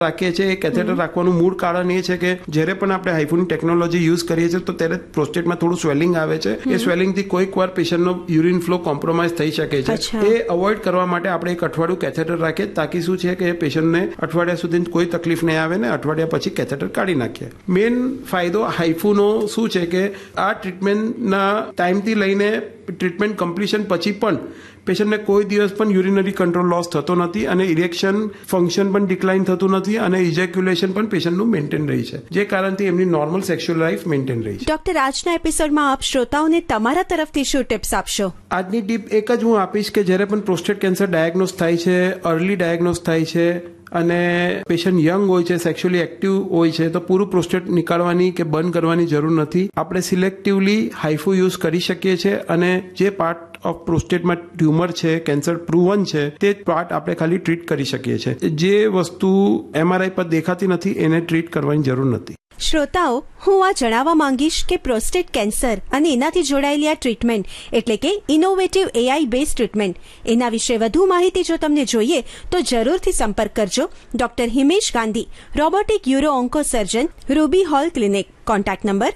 રાખીએ છીએ. એ કેથેટર રાખવાનું મૂળ કારણ એ છે કે જ્યારે પણ આપણે હાઇફુની ટેકનોલોજી યુઝ કરીએ છીએ તો ત્યારે પ્રોસ્ટેટમાં થોડું સ્વેલિંગ આવે છે. એ સ્વેલિંગથી કોઈક વાર પેશન્ટનો યુરિન ફ્લો કોમ્પ્રોમાઇઝ થઈ શકે છે. એ અવોઇડ કરવા માટે આપણે એક અઠવાડિયું કેથેટર રાખીએ તાકી શું છે કે પેશન્ટને અઠવાડિયા સુધી કોઈ તકલીફ નહીં આવે ને અઠવાડિયા પછી કેથેટર કાઢી નાખીએ. મેઇન ફાયદો હાઇફુનો શું છે કે આ ટ્રીટમેન્ટના ટાઈમથી લઈને ટ્રીટમેન્ટ કમ્પ્લીશન પછી પણ પેશન્ટને કોઈ દિવસ પણ યુરિનરી કંટ્રોલ લોસ થતો નથી અને ઇરેક્શન ફંક્શન પણ ડિક્લાઇન થતું નથી અને ઇજેક્યુલેશન પણ પેશન્ટનું મેન્ટેન રહી છે, જે કારણથી એમની નોર્મલ સેક્સ્યુઅલ લાઈફ મેન્ટેન રહી છે. ડોક્ટર, આજના એપિસોડમાં આપ શ્રોતાઓને તમારા તરફથી શું ટિપ્સ આપશો? આજની ટીપ એક જ હું આપીશ કે જ્યારે પણ પ્રોસ્ટેટ કેન્સર ડાયગ્નોઝ થાય છે, અર્લી ડાયગ્નોઝ થાય છે અને પેશન્ટ યંગ હોય છે, સેક્સ્યુઅલી એક્ટિવ હોય છે, તો પૂરું પ્રોસ્ટેટ નીકાળવાની કે બંધ કરવાની જરૂર નથી. આપણે સિલેક્ટિવલી હાઇફુ યુઝ કરી શકીએ છીએ અને જે પાર્ટ ઓફ પ્રોસ્ટેટમાં ટ્યુમર છે, કેન્સર પ્રૂવન છે, તે પાર્ટ આપણે ખાલી ટ્રીટ કરી શકીએ છીએ. જે વસ્તુ MRI પર દેખાતી નથી એને ટ્રીટ કરવાની જરૂર નથી. શ્રોતાઓ, હું આ જણાવવા માંગીશ કે પ્રોસ્ટેટ કેન્સર અને એનાથી જોડાયેલી આ ટ્રીટમેન્ટ એટલે કે ઇનોવેટિવ AI બેઝ ટ્રીટમેન્ટ, એના વિશે વધુ માહિતી જો તમને જોઈએ તો જરૂરથી સંપર્ક કરજો doctor Himesh Gandhi, robotic euro onco સર્જન, Ruby hall clinic. Contact number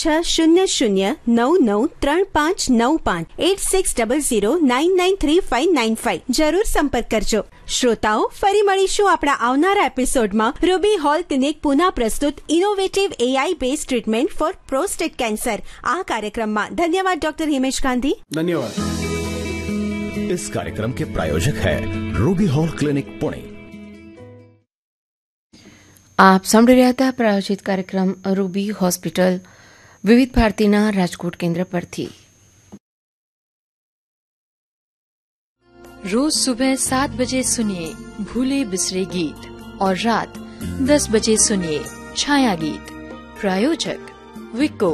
8600993595 8600993595. જરૂર સંપર્ક કરજો. શ્રોતાઓ, ફરી મળીશું આપણા આવનારા એપિસોડમાં રૂબી હોલ ક્લિનિક પુનઃ પ્રસ્તુત innovative AI base treatment four prostate cancer આ कार्यक्रम. धन्यवाद डॉक्टर हिमेश गांधी. धन्यवाद. इस कार्यक्रम के प्रायोजक है रूबी हॉल क्लिनिक पुणे. આપ સાંભળી રહ્યા હતા પ્રાયોજિત કાર્યક્રમ રૂબી હોસ્પિટલ વિવિધ ભારતીના રાજકોટ કેન્દ્ર પરથી. रोज सुबह 7 बजे सुनिए भूले बिसरे गीत और रात 10 बजे सुनिए छाया गीत. प्रायोजक विको.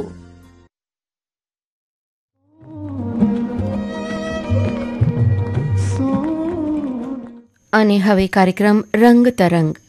અને હવે કાર્યક્રમ રંગ તરંગ